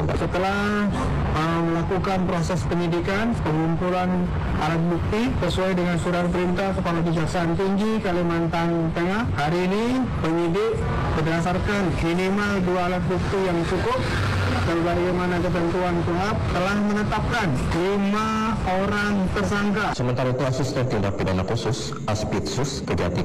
Setelah melakukan proses penyidikan, pengumpulan alat bukti sesuai dengan surat perintah Kepala Kejaksaan Tinggi Kalimantan Tengah, hari ini penyidik berdasarkan minimal 2 alat bukti yang cukup sebagaimana ketentuan KUHP telah menetapkan 5 orang tersangka. Sementara itu Asisten Tindak Pidana Khusus Aspitsus Kejati